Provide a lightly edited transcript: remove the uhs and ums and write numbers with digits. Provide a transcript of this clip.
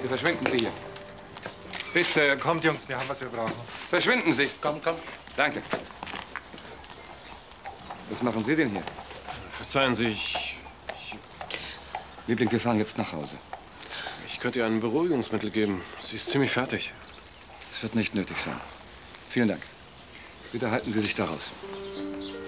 verschwinden Sie hier. Bitte. Kommt, Jungs, wir haben, was wir brauchen. Verschwinden Sie. Komm, komm. Danke. Was machen Sie denn hier? Verzeihen Sie, Liebling, wir fahren jetzt nach Hause. Ich könnte ihr ein Beruhigungsmittel geben. Sie ist ziemlich fertig. Es wird nicht nötig sein. Vielen Dank. Bitte halten Sie sich da raus.